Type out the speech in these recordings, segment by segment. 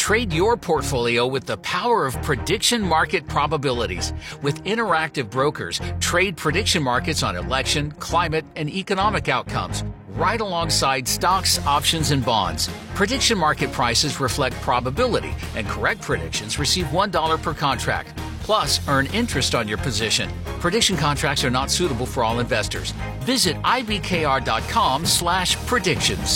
Trade your portfolio with the power of prediction market probabilities. With Interactive Brokers, trade prediction markets on election, climate, and economic outcomes, right alongside stocks, options, and bonds. Prediction market prices reflect probability, and correct predictions receive $1 per contract. Plus, earn interest on your position. Prediction contracts are not suitable for all investors. Visit ibkr.com/predictions.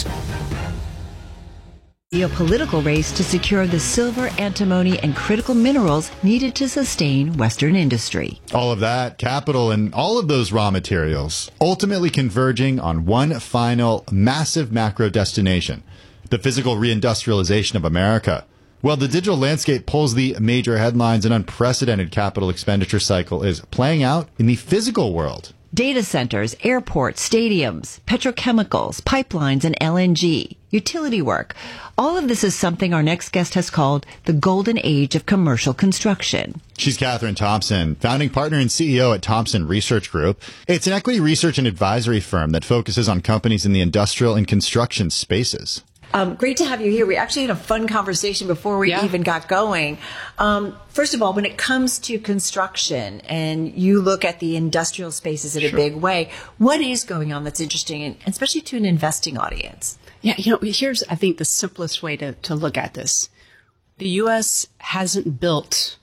Geopolitical race to secure the silver, antimony, and critical minerals needed to sustain Western industry. All of that, capital, and all of those raw materials, ultimately converging on one final massive macro destination, the physical reindustrialization of America. Well, the digital landscape pulls the major headlines. An unprecedented capital expenditure cycle is playing out in the physical world. Data centers, airports, stadiums, petrochemicals, pipelines, and LNG, utility work. All of this is something our next guest has called the golden age of commercial construction. She's Catherine Thompson, founding partner and CEO at Thompson Research Group. It's an equity research and advisory firm that focuses on companies in the industrial and construction spaces. Great to have you here. We actually had a fun conversation before we even got going. First of all, when it comes to construction and you look at the industrial spaces in a big way, what is going on that's interesting, and especially to an investing audience? Yeah, here's, I think, the simplest way to look at this. The U.S. hasn't built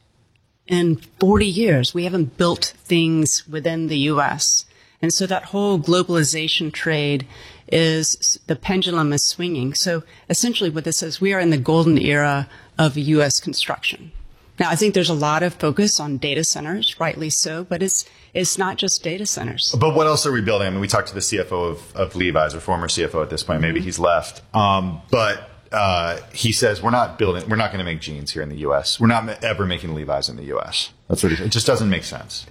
in 40 years. We haven't built things within the U.S. And so that whole globalization trade is, the pendulum is swinging. So essentially what this is, we are in the golden era of U.S. construction. Now, I think there's a lot of focus on data centers, rightly so, but it's not just data centers. But what else are we building? I mean, we talked to the CFO of Levi's, or former CFO at this point. Maybe he's left. But he says, we're not going to make jeans here in the U.S. We're not ever making Levi's in the U.S. That's what it just doesn't make sense.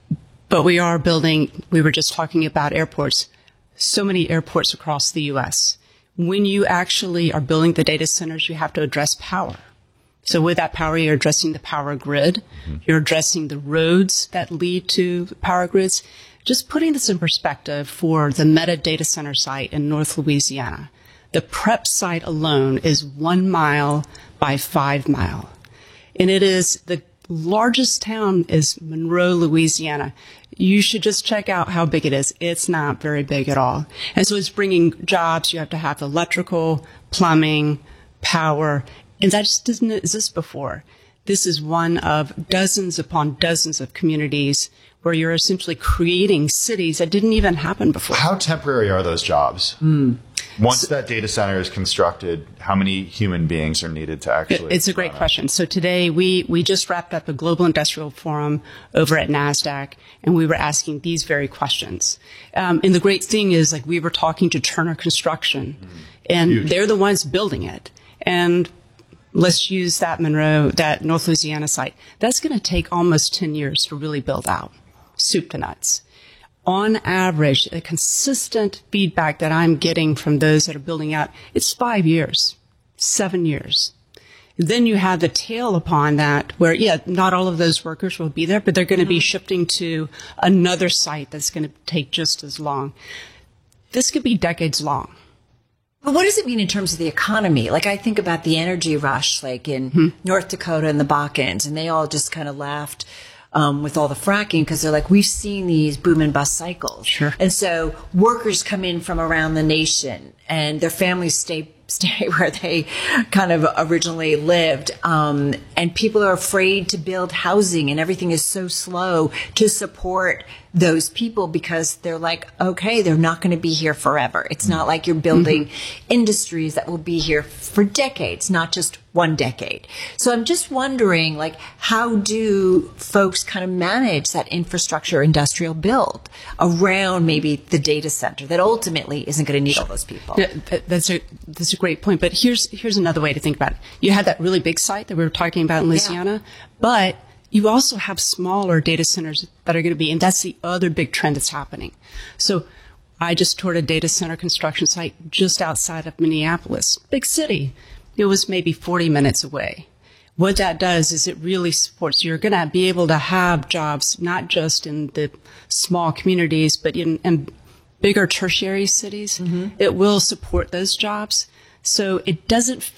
But we are building, we were just talking about airports, so many airports across the U.S. When you actually are building the data centers, you have to address power. So with that power, you're addressing the power grid. You're addressing the roads that lead to power grids. Just putting this in perspective for the Meta data center site in North Louisiana, the prep site alone is 1 mile by 5 mile. And it is the largest town is Monroe, Louisiana. You should just check out how big it is. It's not very big at all. And so it's bringing jobs. You have to have electrical, plumbing, power, and that just didn't exist before. This is one of dozens upon dozens of communities where you're essentially creating cities that didn't even happen before. How temporary are those jobs? Once that data center is constructed, how many human beings are needed to actually? It's a great question. So today we just wrapped up a global industrial forum over at NASDAQ, and we were asking these very questions. And the great thing is, like, we were talking to Turner Construction, and they're the ones building it. And let's use that Monroe, that North Louisiana site. That's going to take almost 10 years to really build out, soup to nuts. On average, a consistent feedback that I'm getting from those that are building out, it's 5 years, 7 years. Then you have the tail upon that where, not all of those workers will be there, but they're going to be shifting to another site that's going to take just as long. This could be decades long. But what does it mean in terms of the economy? Like, I think about the energy rush, like in North Dakota and the Bakkens, and they all just kind of laughed with all the fracking because they're like, we've seen these boom and bust cycles. Sure. And so workers come in from around the nation and their families stay where they kind of originally lived. And people are afraid to build housing and everything is so slow to support those people because they're like, okay, they're not going to be here forever. It's not like you're building industries that will be here for decades, not just 1 decade. So I'm just wondering, like, how do folks kind of manage that infrastructure industrial build around maybe the data center that ultimately isn't going to need all those people? Yeah, that's a great point. But here's another way to think about it. You had that really big site that we were talking about in Louisiana, but you also have smaller data centers that are going to be, and that's the other big trend that's happening. So I just toured a data center construction site just outside of Minneapolis, big city. It was maybe 40 minutes away. What that does is it really supports, you're going to be able to have jobs, not just in the small communities, but in bigger tertiary cities. It will support those jobs. So it doesn't